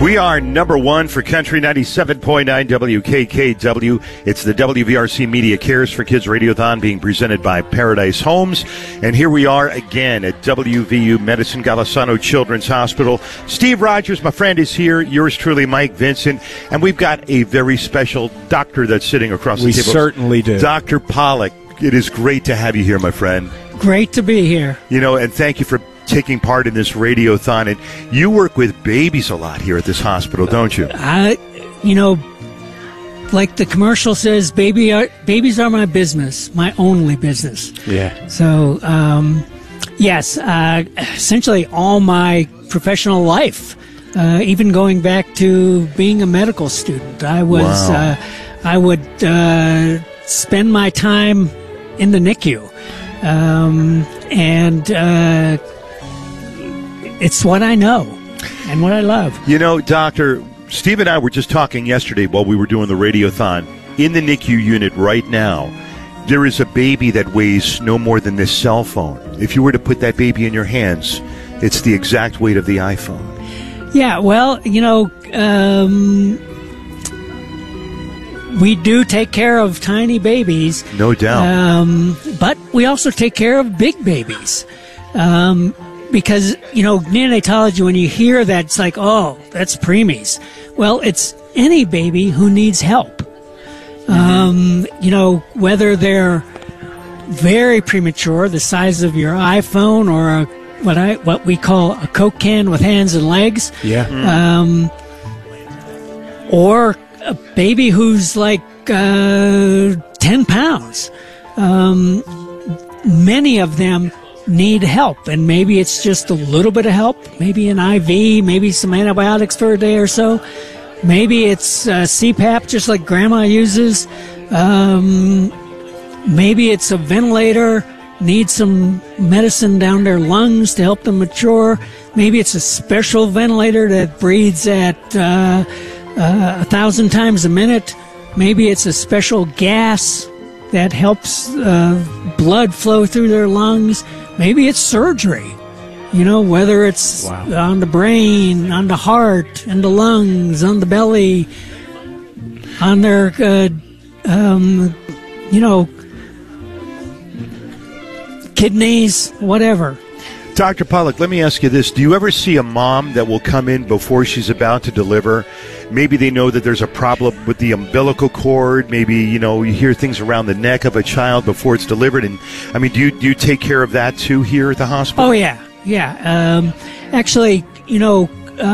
We are number one for Country 97.9 WKKW. It's the WVRC Media Cares for Kids Radiothon being presented by Paradise Homes. And here we are again at WVU Medicine Golisano Children's Hospital. Steve Rogers, my friend, is here. Yours truly, Mike Vincent. And we've got a very special doctor that's sitting across the table. We certainly do. Dr. Pollack, it is great to have you here, my friend. Great to be here. You know, and thank you for taking part in this radiothon. And you work with babies a lot here at this hospital, don't you? You know, like the commercial says, babies are my business, my only business. Yeah. So, yes, essentially all my professional life, even going back to being a medical student, I would spend my time in the NICU. And it's what I know and what I love. You know, Doctor, Steve and I were just talking yesterday while we were doing the radiothon. In the NICU unit right now, there is a baby that weighs no more than this cell phone. If you were to put that baby in your hands, it's the exact weight of the iPhone. Yeah, well, you know, we do take care of tiny babies. No doubt. But we also take care of big babies. Because, you know, neonatology, when you hear that, it's like, oh, that's preemies. Well, it's any baby who needs help. You know, whether they're very premature, the size of your iPhone, or what we call a Coke can with hands and legs. Yeah. Or a baby who's like 10 pounds. Many of them need help, and maybe it's just a little bit of help, maybe an IV, maybe some antibiotics for a day or so, maybe it's CPAP just like grandma uses, maybe it's a ventilator, needs some medicine down their lungs to help them mature, maybe it's a special ventilator that breathes at 1,000 times a minute, maybe it's a special gas that helps blood flow through their lungs. Maybe it's surgery, you know, whether it's on the brain, on the heart, in the lungs, on the belly, on their, you know, kidneys, whatever. Dr. Pollack, let me ask you this. Do you ever see a mom that will come in before she's about to deliver? Maybe they know that there's a problem with the umbilical cord. Maybe, you know, you hear things around the neck of a child before it's delivered. And, I mean, do you take care of that, too, here at the hospital? Oh, yeah. Yeah. Actually, you know,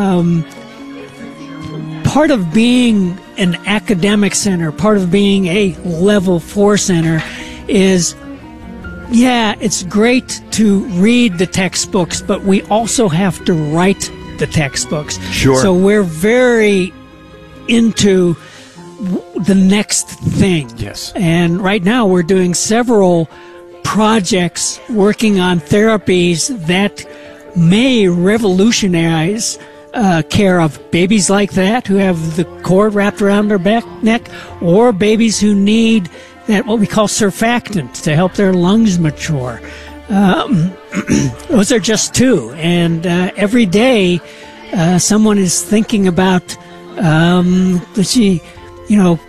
part of being an academic center, part of being a level 4 center is, yeah, it's great to read the textbooks, but we also have to write the textbooks. Sure. So we're very into the next thing. Yes. And right now we're doing several projects working on therapies that may revolutionize care of babies like that who have the cord wrapped around their neck, or babies who need that what we call surfactant to help their lungs mature. Those are just two, and every day someone is thinking about, you know,